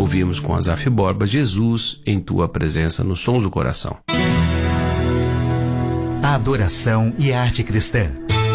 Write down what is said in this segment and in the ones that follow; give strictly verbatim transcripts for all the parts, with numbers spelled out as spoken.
Ouvimos com Asaf Borba, Jesus em tua presença, nos sons do coração. A adoração e a arte cristã.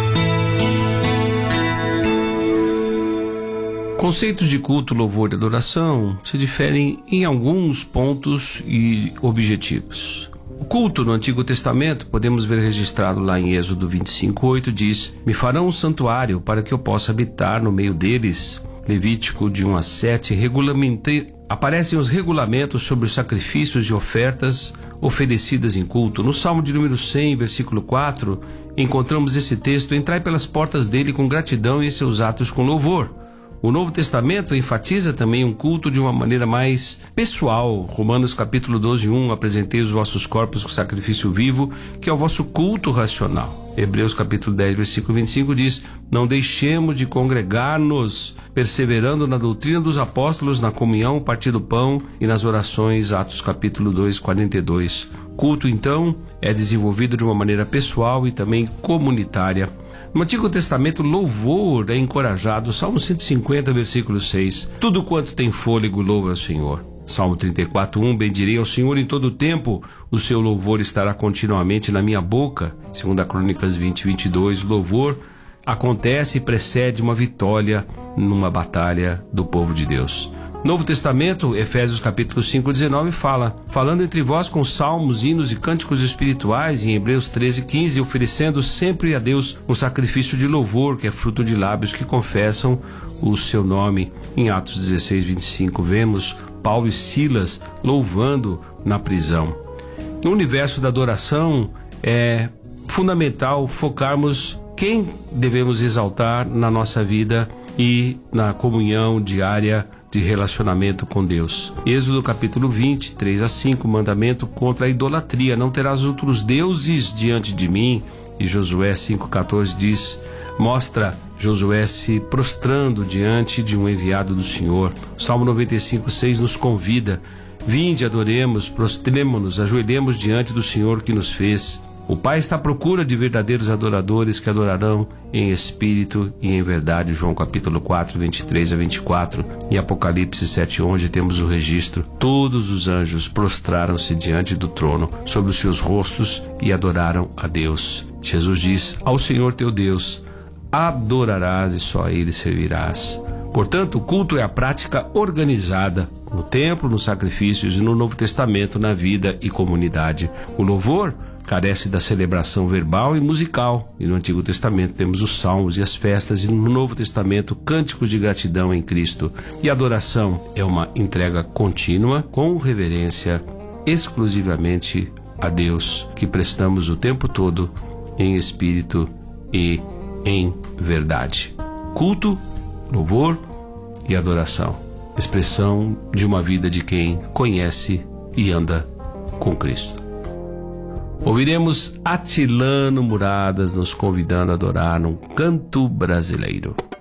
Conceitos de culto, louvor e adoração se diferem em alguns pontos e objetivos. O culto no Antigo Testamento, podemos ver registrado lá em Êxodo vinte e cinco, oito, diz: me farão um santuário para que eu possa habitar no meio deles. Levítico de um a sete, regulamente... aparecem os regulamentos sobre os sacrifícios e ofertas oferecidas em culto. No Salmo de número cem, versículo quatro, encontramos esse texto: entrai pelas portas dele com gratidão e em seus atos com louvor. O Novo Testamento enfatiza também um culto de uma maneira mais pessoal. Romanos capítulo doze, um, apresentei os vossos corpos com sacrifício vivo, que é o vosso culto racional. Hebreus capítulo dez, versículo vinte e cinco diz: não deixemos de congregar-nos, perseverando na doutrina dos apóstolos, na comunhão, partir do pão e nas orações. Atos capítulo dois, quarenta e dois. Culto, então, é desenvolvido de uma maneira pessoal e também comunitária. No Antigo Testamento, louvor é encorajado. Salmo cento e cinquenta, versículo seis. Tudo quanto tem fôlego, louva ao Senhor. Salmo trinta e quatro, um. Bendirei ao Senhor em todo o tempo, o seu louvor estará continuamente na minha boca. Segunda Crônicas vinte, vinte e dois. Louvor acontece e precede uma vitória numa batalha do povo de Deus. Novo Testamento, Efésios capítulo cinco, dezenove, fala: falando entre vós com salmos, hinos e cânticos espirituais, em Hebreus treze, quinze, oferecendo sempre a Deus um sacrifício de louvor, que é fruto de lábios que confessam o seu nome. Em Atos dezesseis, vinte e cinco, vemos Paulo e Silas louvando na prisão. No universo da adoração, é fundamental focarmos quem devemos exaltar na nossa vida e na comunhão diária de relacionamento com Deus. Êxodo capítulo vinte, três a cinco, mandamento contra a idolatria: não terás outros deuses diante de mim. E Josué cinco, catorze diz, mostra Josué se prostrando diante de um enviado do Senhor. Salmo noventa e cinco, seis nos convida: vinde, adoremos, prostremo-nos, ajoelhemos diante do Senhor que nos fez. O Pai está à procura de verdadeiros adoradores que adorarão em espírito e em verdade. João capítulo quatro, vinte e três a vinte e quatro. Em Apocalipse sete, onze temos o registro: todos os anjos prostraram-se diante do trono sobre os seus rostos e adoraram a Deus. Jesus diz: ao Senhor teu Deus adorarás e só a Ele servirás. Portanto, o culto é a prática organizada no templo, nos sacrifícios, e no Novo Testamento, na vida e comunidade. O louvor carece da celebração verbal e musical, e no Antigo Testamento temos os salmos e as festas, e no Novo Testamento cânticos de gratidão em Cristo. E a adoração é uma entrega contínua, com reverência exclusivamente a Deus, que prestamos o tempo todo em espírito e em verdade. Culto, louvor e adoração, expressão de uma vida de quem conhece e anda com Cristo. Ouviremos Atilano Muradas nos convidando a adorar num canto brasileiro.